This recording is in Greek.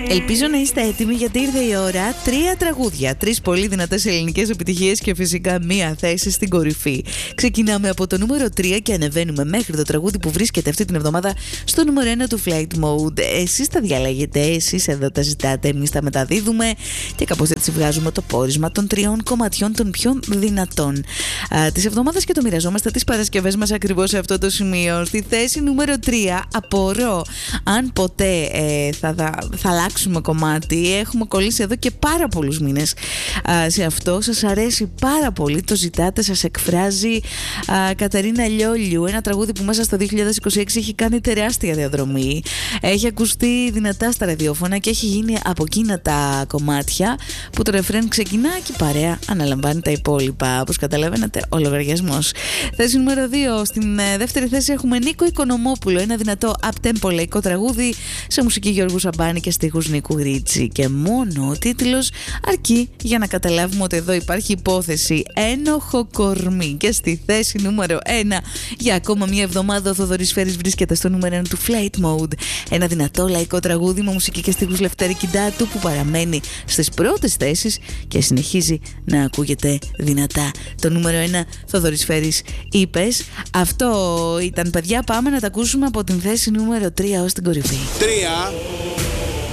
Ελπίζω να είστε έτοιμοι γιατί ήρθε η ώρα. 3 τραγούδια, 3 πολύ δυνατές ελληνικές επιτυχίες και φυσικά μία θέση στην κορυφή. Ξεκινάμε από το νούμερο 3 και ανεβαίνουμε μέχρι το τραγούδι που βρίσκεται αυτή την εβδομάδα στο νούμερο 1 του Flight Mode. Εσείς τα διαλέγετε, εσείς εδώ τα ζητάτε, εμείς τα μεταδίδουμε και κάπως έτσι βγάζουμε το πόρισμα των 3 κομματιών των πιο δυνατών της εβδομάδας και το μοιραζόμαστε τις Παρασκευές μας ακριβώς σε αυτό το σημείο. Στη θέση νούμερο 3 απορώ αν ποτέ θα αλλάξουμε κομμάτι. Έχουμε κολλήσει εδώ και πάρα πολλούς μήνες σε αυτό. Σας αρέσει πάρα πολύ, το ζητάτε, σας εκφράζει. Κατερίνα Λιόλιου, ένα τραγούδι που μέσα στο 2026 έχει κάνει τεράστια διαδρομή, έχει ακουστεί δυνατά στα ραδιόφωνα και έχει γίνει από εκείνα τα κομμάτια που το ρεφρέν ξεκινά και η παρέα αναλαμβάνει τα υπόλοιπα. Όπως καταλαβαίνετε, ο λογαριασμός. Θέση νούμερο 2. Στην δεύτερη θέση έχουμε Νίκο Οικονομόπουλο, ένα δυνατό up-tempo λαϊκό τραγούδι σε μουσική Γιώργου Σαμπάνη και στίχους Νίκου Ρίτσι. Και μόνο ο τίτλος αρκεί για να καταλάβουμε ότι εδώ υπάρχει υπόθεση. Ένοχο κορμί. Και στη θέση νούμερο 1 για ακόμα μια εβδομάδα ο Θοδωρής Φέρης βρίσκεται στο νούμερο 1 του Flight Mode. Ένα δυνατό λαϊκό τραγούδι με μουσική και στίχους Λευτέρη Κιντάτου που παραμένει στις πρώτες θέσεις και συνεχίζει να ακούγεται δυνατά. Το νούμερο 1 Θοδωρής Φέρης, είπες. Αυτό ήταν, παιδιά, πάμε να τα ακούσουμε από την θέση νούμερο 3 ως την κορυφή. 3